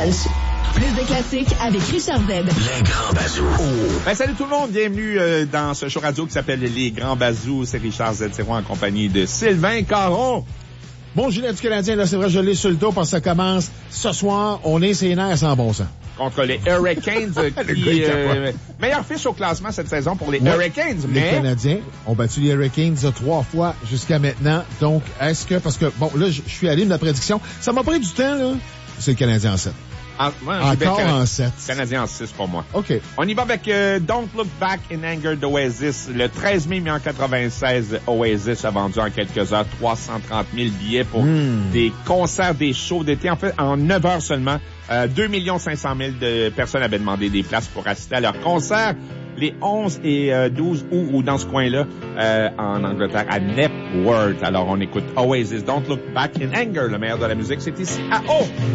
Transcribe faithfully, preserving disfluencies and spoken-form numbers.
Punch. Plus de classiques avec Richard Z. Les Grands Bazous. Oh. Ben, salut tout le monde, bienvenue euh, dans ce show radio qui s'appelle Les Grands Bazous. C'est Richard Z. en compagnie de Sylvain Caron. Bon, Julien du Canadien, là, c'est vrai, je l'ai sur le dos parce que ça commence ce soir. On est ses nerfs sans bon sens. Contre les Hurricanes, qui, euh, meilleure fiche au classement cette saison pour les ouais. Hurricanes. Les mais... Canadiens ont battu les Hurricanes trois fois jusqu'à maintenant. Donc, est-ce que, parce que, bon, là, je suis allé de la prédiction. Ça m'a pris du temps, là. C'est le Canadien en sept. En, ouais, Encore Canadien, en sept. Canadien en six pour moi. OK. On y va avec euh, Don't Look Back in Anger d'Oasis. Le treize mai mille neuf cent quatre-vingt-seize, Oasis a vendu en quelques heures trois cent trente mille billets pour mm. des concerts, des shows d'été. En fait, en neuf heures seulement, euh, deux millions cinq cent mille de personnes avaient demandé des places pour assister à leur concert. Les onze et douze août, ou dans ce coin-là, euh, en Angleterre, à Knebworth. Alors, on écoute Oasis, Don't Look Back in Anger. Le meilleur de la musique, c'est ici à O.